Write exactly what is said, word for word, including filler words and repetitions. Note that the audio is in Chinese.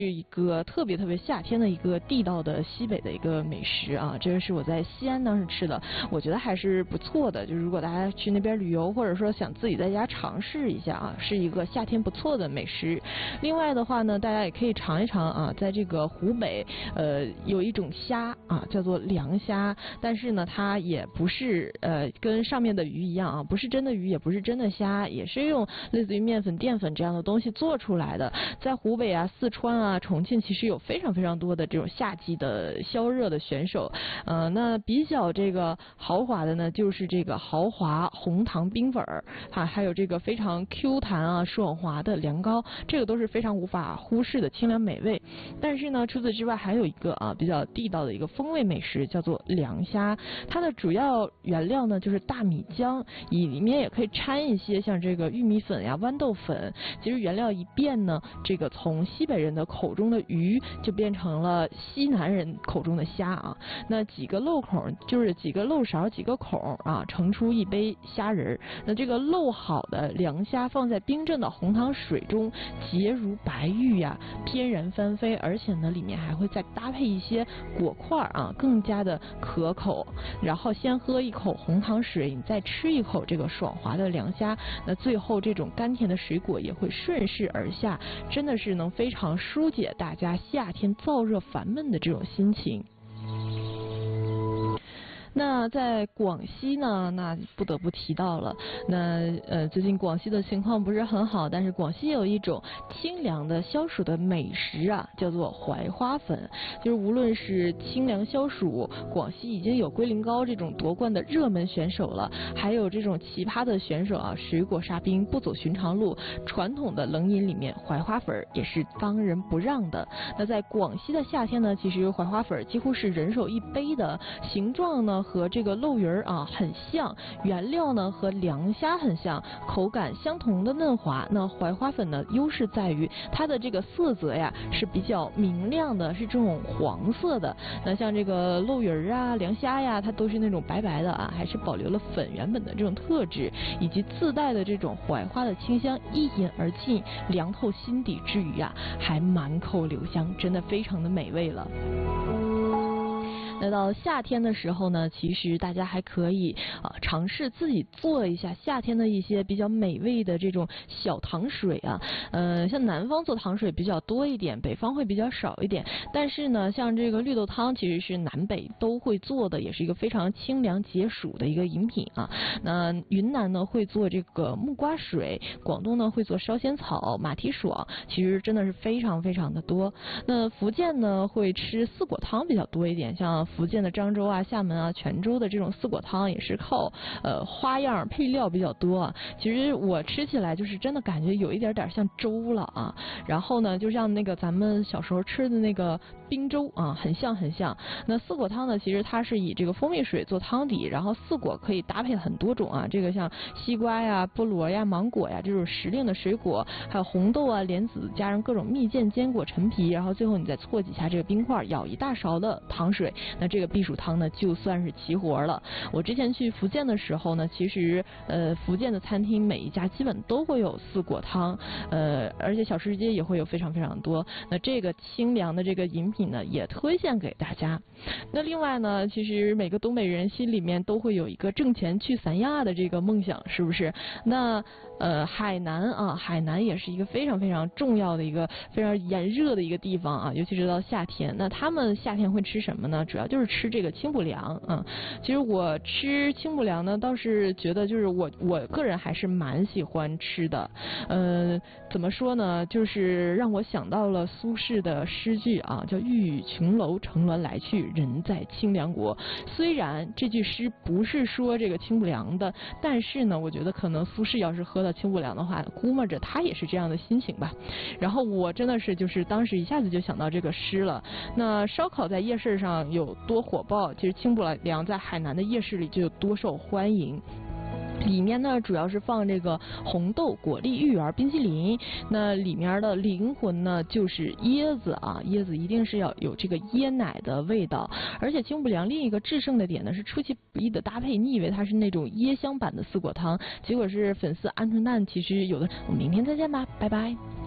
是一个特别特别夏天的一个地道的西北的一个美食啊，这个是我在西安当时吃的，我觉得还是不错的。就是如果大家去那边旅游，或者说想自己在家尝试一下啊，是一个夏天不错的美食。另外的话呢，大家也可以尝一尝啊，在这个湖北，呃，有一种虾啊，叫做凉虾，但是呢，它也不是呃跟上面的鱼一样啊，不是真的鱼，也不是真的虾，也是用类似于面粉、淀粉这样的东西做出来的。在湖北啊、四川啊、重庆，其实有非常非常多的这种夏季的消热的选手。呃，那比较这个豪华的呢，就是这个豪华红糖冰粉儿啊，还有这个非常 Q 弹啊、爽滑的凉糕，这个都是非常无法忽视的清凉美味。但是呢，除此之外还有一个啊比较地道的一个风味美食，叫做凉虾。它的主要原料呢就是大米浆，里面也可以掺一些像这个玉米粉呀、豌豆粉。其实原料一变呢，这个从西北人的口中的鱼就变成了西南人口中的虾啊。那几个漏孔就是几个漏勺几个孔啊，盛出一杯虾仁儿。那这个漏好的凉虾放在冰镇的红糖水中，洁如白玉呀、啊，翩然翻飞，而且呢里面还会再搭配一些果块啊，更加的可口。然后先喝一口红糖水，你再吃一口这个爽滑的凉虾，那最后这种甘甜的水果也会顺势而下，真的是能非常疏解大家夏天燥热烦闷的这种心情。那在广西呢，那不得不提到了，那呃最近广西的情况不是很好，但是广西有一种清凉的消暑的美食啊，叫做槐花粉。就是无论是清凉消暑，广西已经有龟苓膏这种夺冠的热门选手了，还有这种奇葩的选手啊，水果沙冰不走寻常路，传统的冷饮里面槐花粉也是当仁不让的。那在广西的夏天呢，其实槐花粉几乎是人手一杯的，形状呢和这个漏鱼儿啊很像，原料呢和凉虾很像，口感相同的嫩滑。那槐花粉呢优势在于它的这个色泽呀是比较明亮的，是这种黄色的。那像这个漏鱼儿啊、凉虾呀，它都是那种白白的啊，还是保留了粉原本的这种特质，以及自带的这种槐花的清香一饮而尽，凉透心底之余啊，还满口留香，真的非常的美味了。那到夏天的时候呢，其实大家还可以啊尝试自己做一下夏天的一些比较美味的这种小糖水啊。呃，像南方做糖水比较多一点，北方会比较少一点。但是呢，像这个绿豆汤其实是南北都会做的，也是一个非常清凉解暑的一个饮品啊。那云南呢会做这个木瓜水，广东呢会做烧仙草、马蹄爽，其实真的是非常非常的多。那福建呢会吃四果汤比较多一点，像福建的漳州啊、厦门啊、泉州的这种四果汤也是靠呃花样配料比较多啊。其实我吃起来就是真的感觉有一点点像粥了啊。然后呢，就像那个咱们小时候吃的那个冰粥啊，很像很像。那四果汤呢，其实它是以这个蜂蜜水做汤底，然后四果可以搭配很多种啊。这个像西瓜呀、菠萝呀、芒果呀这种时令的水果，还有红豆啊、莲子，加上各种蜜饯、坚果、陈皮，然后最后你再搓几下这个冰块，舀一大勺的糖水。那这个避暑汤呢，就算是齐活了。我之前去福建的时候呢，其实呃福建的餐厅每一家基本都会有四果汤，呃而且小吃街也会有非常非常多。那这个清凉的这个饮品呢，也推荐给大家。那另外呢，其实每个东北人心里面都会有一个挣钱去三亚的这个梦想，是不是？那呃海南啊，海南也是一个非常非常重要的一个非常炎热的一个地方啊，尤其是到夏天。那他们夏天会吃什么呢？主要就是吃这个清补凉啊。其实我吃清补凉呢，倒是觉得就是我我个人还是蛮喜欢吃的。呃，怎么说呢？就是让我想到了苏轼的诗句啊，叫“欲与琼楼乘鸾来去，人在清凉国”。虽然这句诗不是说这个清补凉的，但是呢，我觉得可能苏轼要是喝到清补凉的话，估摸着他也是这样的心情吧。然后我真的是就是当时一下子就想到这个诗了。那烧烤在夜市上有多火爆，其实清补凉在海南的夜市里就有多受欢迎。里面呢主要是放这个红豆、果粒、芋圆、冰淇淋，那里面的灵魂呢就是椰子啊，椰子一定是要有这个椰奶的味道。而且清补凉另一个制胜的点呢是出其不意的搭配，你以为它是那种椰香版的四果汤，结果是粉丝鹌鹑蛋。其实有的，我们明天再见吧，拜拜。